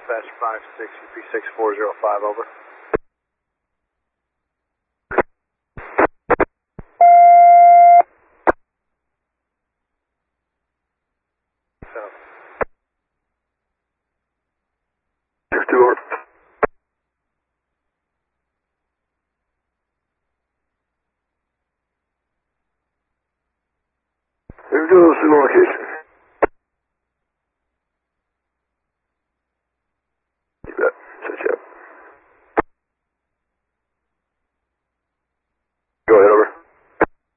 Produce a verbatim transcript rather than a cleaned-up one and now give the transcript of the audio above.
dispatch five six, U P six four zero five, over. six two, over. We've got a single location.